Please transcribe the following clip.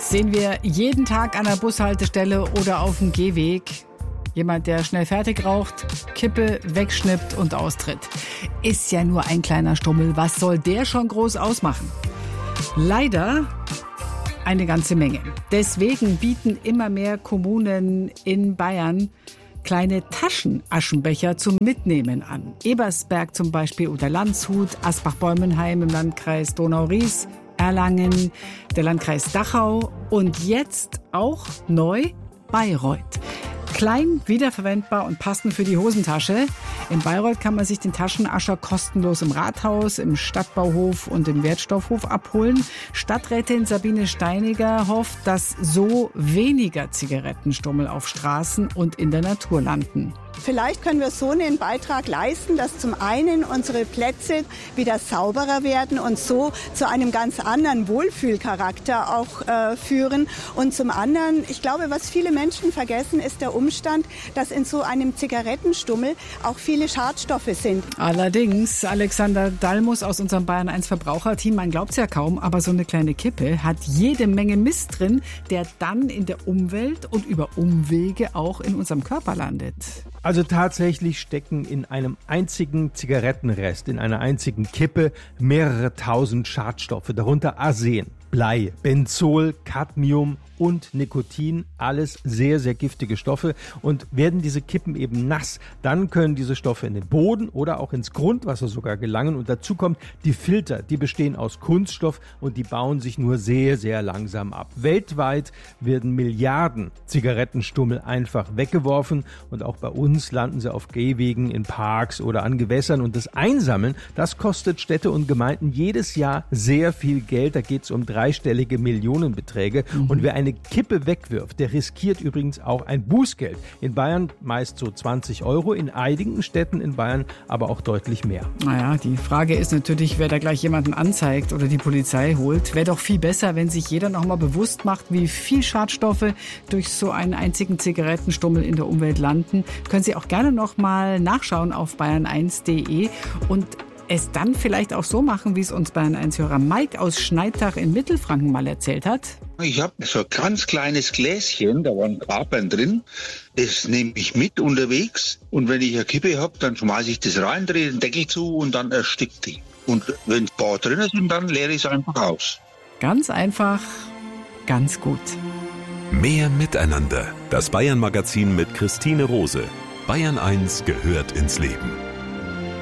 sehen wir jeden Tag an der Bushaltestelle oder auf dem Gehweg. Jemand, der schnell fertig raucht, Kippe wegschnippt und austritt. Ist ja nur ein kleiner Stummel. Was soll der schon groß ausmachen? Leider eine ganze Menge. Deswegen bieten immer mehr Kommunen in Bayern kleine Taschenaschenbecher zum Mitnehmen an. Ebersberg zum Beispiel oder Landshut, Asbach-Bäumenheim im Landkreis Donau-Ries, Erlangen, der Landkreis Dachau und jetzt auch neu Bayreuth. Klein, wiederverwendbar und passend für die Hosentasche. In Bayreuth kann man sich den Taschenascher kostenlos im Rathaus, im Stadtbauhof und im Wertstoffhof abholen. Stadträtin Sabine Steiniger hofft, dass so weniger Zigarettenstummel auf Straßen und in der Natur landen. Vielleicht können wir so einen Beitrag leisten, dass zum einen unsere Plätze wieder sauberer werden und so zu einem ganz anderen Wohlfühlcharakter auch führen. Und zum anderen, ich glaube, was viele Menschen vergessen, ist der Umstand, dass in so einem Zigarettenstummel auch viele Schadstoffe sind. Allerdings, Alexander Dalmus aus unserem Bayern 1 Verbraucherteam, man glaubt es ja kaum, aber so eine kleine Kippe hat jede Menge Mist drin, der dann in der Umwelt und über Umwege auch in unserem Körper landet. Also tatsächlich stecken in einem einzigen Zigarettenrest, in einer einzigen Kippe mehrere tausend Schadstoffe, darunter Arsen, Blei, Benzol, Cadmium und Nikotin, alles sehr, sehr giftige Stoffe. Und werden diese Kippen eben nass, dann können diese Stoffe in den Boden oder auch ins Grundwasser sogar gelangen. Und dazu kommt die Filter, die bestehen aus Kunststoff und die bauen sich nur sehr, sehr langsam ab. Weltweit werden Milliarden Zigarettenstummel einfach weggeworfen und auch bei uns landen sie auf Gehwegen, in Parks oder an Gewässern. Und das Einsammeln, das kostet Städte und Gemeinden jedes Jahr sehr viel Geld. Da geht es um dreistellige Millionenbeträge. Und wer eine Kippe wegwirft, der riskiert übrigens auch ein Bußgeld. In Bayern meist so 20 €, in einigen Städten in Bayern aber auch deutlich mehr. Naja, die Frage ist natürlich, wer da gleich jemanden anzeigt oder die Polizei holt. Wäre doch viel besser, wenn sich jeder noch mal bewusst macht, wie viel Schadstoffe durch so einen einzigen Zigarettenstummel in der Umwelt landen. Können Sie auch gerne noch mal nachschauen auf bayern1.de und es dann vielleicht auch so machen, wie es uns Bayern-1-Hörer Mike aus Schneidach in Mittelfranken mal erzählt hat. Ich habe so ein ganz kleines Gläschen, da waren Kapern drin. Das nehme ich mit unterwegs. Und wenn ich eine Kippe habe, dann schmeiße ich das rein, drehe den Deckel zu und dann erstickt die. Und wenn ein paar drin sind, dann leere ich es einfach aus. Ganz einfach, ganz gut. Mehr Miteinander. Das Bayern-Magazin mit Christine Rose. Bayern 1 gehört ins Leben.